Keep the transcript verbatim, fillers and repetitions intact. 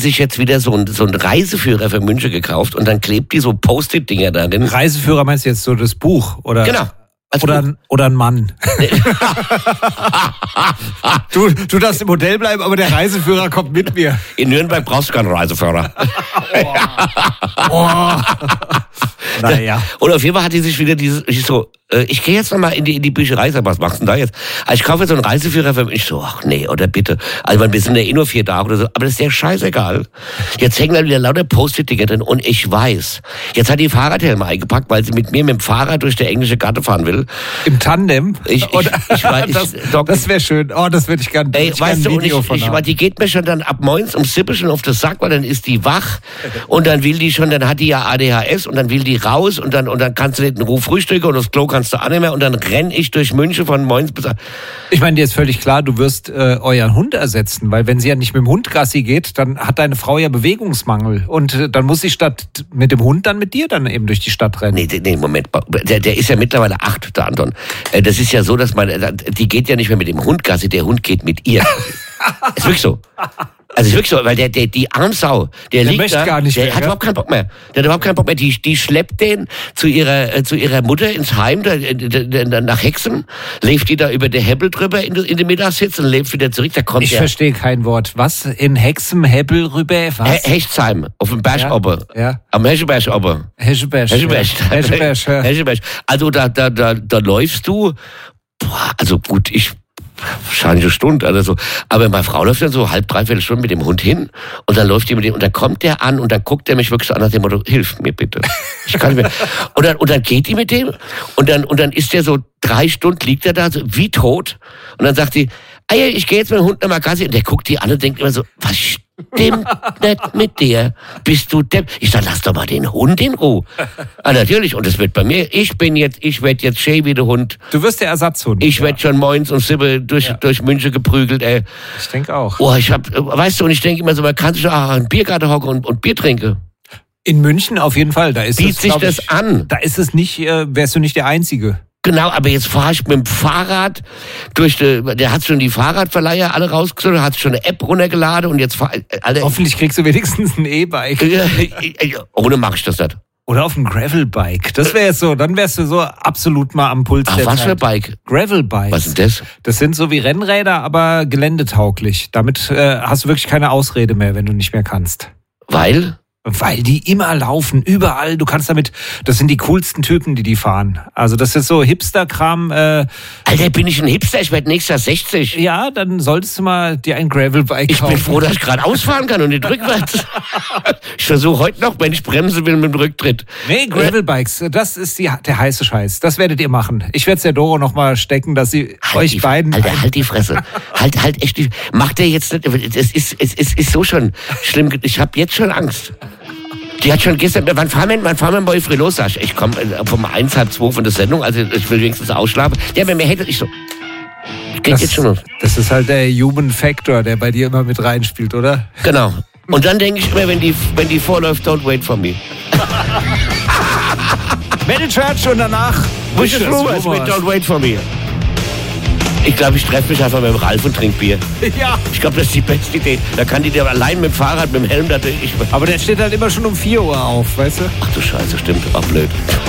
sich jetzt wieder so einen so einen Reiseführer für München gekauft und dann klebt die so Post-it-Dinger darin. Reiseführer meinst du jetzt so das Buch? Oder? Genau. Oder ein, oder ein Mann. du, du darfst im Hotel bleiben, aber der Reiseführer kommt mit mir. In Nürnberg brauchst du keinen Reiseführer. Oh. Oh. Naja. Und auf jeden Fall hat die sich wieder dieses, ich so, äh, ich gehe jetzt nochmal in die, in die Bücherei, sag, was machst du denn da jetzt? Also ich kaufe jetzt so einen Reiseführer für mich. Ich so, ach nee, oder bitte. Also man, wir sind ja eh nur vier Tage oder so, aber das ist ja scheißegal. Jetzt hängen da wieder lauter Post-it-Dinger drin und ich weiß, jetzt hat die Fahrradhelme eingepackt, weil sie mit mir mit dem Fahrrad durch der englische Gasse fahren will. Im Tandem? Ich, ich, ich, ich weiß, das ich, Doc, das wäre schön. Oh, das würde ich gerne. Ey, weißt du, und ich, von ich, die geht mir schon dann ab morgens um sieben schon auf das Sack, weil dann ist die wach und dann will die schon, dann hat die ja A D H S und dann will die raus und dann und dann kannst du nicht in Ruhe frühstücken und das Klo kannst du auch nicht mehr und dann renn ich durch München von morgens bis... Ich meine, dir ist völlig klar, du wirst äh, euren Hund ersetzen, weil wenn sie ja nicht mit dem Hund Gassi geht, dann hat deine Frau ja Bewegungsmangel und äh, dann muss sie statt mit dem Hund dann mit dir dann eben durch die Stadt rennen. Nee, nee, Moment, der, der ist ja mittlerweile acht, der Anton. Das ist ja so, dass man, die geht ja nicht mehr mit dem Hund Gassi, der Hund geht mit ihr. Ist wirklich so. Also ist wirklich so, weil der, der die Armsau, der, der liegt da, gar nicht der mehr, hat ja? überhaupt keinen Bock mehr. Der hat überhaupt keinen Bock mehr. Die, die schleppt den zu ihrer, äh, zu ihrer Mutter ins Heim, da, da, da, nach Hexen, lebt die da über der Hebbel drüber in, in den Mittagssitz und lebt wieder zurück. Da kommt ich der, verstehe kein Wort. Was? In Hexen, Hebbel rüber? Was? He Hechtsheim, auf dem Berg Ja, oben. ja. Am Hescheberg oben. Hescheberg. Hescheberg. Ja. Hescheberg, ja. Hescheberg. Also da, da, da, da läufst du, boah, also gut, ich, wahrscheinlich eine Stunde oder so. Aber meine Frau läuft dann so halb, dreiviertel Stunde mit dem Hund hin und dann läuft die mit dem und dann kommt der an und dann guckt er mich wirklich so an nach dem Motto, hilf mir bitte. Ich kann nicht mehr. Und dann, und dann geht die mit dem und dann, und dann ist der so drei Stunden liegt er da so wie tot und dann sagt die, ey, ich gehe jetzt mit dem Hund nochmal Gassi und der guckt die an und denkt immer so, was stimmt nicht mit dir? Bist du Depp? Ich sag, lass doch mal den Hund in Ruhe. Ah, natürlich. Und das wird bei mir. Ich bin jetzt, ich werd jetzt schön wie der Hund. Du wirst der Ersatzhund. Ich ja. werd schon morgens um sieben durch, Ja. durch München geprügelt, ey. Ich denke auch. Oh, ich hab, weißt du, und ich denke immer so, man kann sich auch in Biergarten hocken und, und Bier trinken. In München auf jeden Fall. Da ist Bietet es, sich glaub das ich, an. Da ist es nicht, äh, wärst du nicht der Einzige. Genau, aber jetzt fahre ich mit dem Fahrrad durch die, der hat schon die Fahrradverleiher alle rausgesucht, hat schon eine App runtergeladen und jetzt fahr, alle. Hoffentlich kriegst du wenigstens ein E-Bike. Ohne mache ich das nicht. Oder auf einem Gravelbike. Das wäre jetzt so, dann wärst du so absolut mal am Puls Ach, der was Zeit. für ein Bike? Gravelbikes. Was ist das? Das sind so wie Rennräder, aber geländetauglich. Damit äh, hast du wirklich keine Ausrede mehr, wenn du nicht mehr kannst. Weil? Weil die immer laufen, überall. Du kannst damit, das sind die coolsten Typen, die die fahren. Also das ist so Hipster-Kram. Äh, Alter, bin ich ein Hipster? Ich werde nächstes Jahr sechzig. ja, dann solltest du mal dir ein Gravelbike Ich kaufen. bin froh, dass ich gerade ausfahren kann und nicht rückwärts. Ich versuche heute noch, wenn ich bremsen will, mit dem Rücktritt. Nee, Gravelbikes, das ist die, der heiße Scheiß. Das werdet ihr machen. Ich werde es der Doro noch mal stecken, dass sie Halt euch die, beiden... Alter, halt die Fresse. halt, halt echt die... Macht der jetzt nicht... Es ist, es ist, ist so schon schlimm. Ich habe jetzt schon Angst. Die hat schon gestern... Wann fahren wir, wann fahren wir mal früh los? Sag ich, ich komme vom eins, halb zwei von der Sendung, also ich will wenigstens ausschlafen. Ja, wenn mir hätte ich so... Geht das, jetzt schon los. das ist halt der Human Factor, der bei dir immer mit reinspielt, oder? Genau. Und dann denke ich immer, wenn die, wenn die vorläuft, don't wait for me. Metal Church und danach... Wishes Rumors mit Don't Wait For Me. Ich glaube, ich treffe mich einfach mit dem Ralf und trinke Bier. Ja. Ich glaube, das ist die beste Idee. Da kann die dir allein mit dem Fahrrad, mit dem Helm, da ich... Aber der steht halt immer schon um vier Uhr auf, weißt du? Ach du Scheiße, stimmt. Ach, blöd.